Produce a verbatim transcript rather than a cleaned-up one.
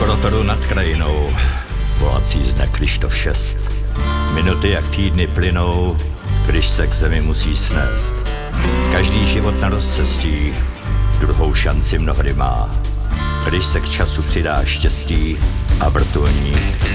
Kolotoru nad krajinou volací zde Kryštof šest. Minuty jak týdny plynou, když se k zemi musí snést. Každý život na rozcestí druhou šanci mnohdy má, když se k času přidá štěstí a vrtulník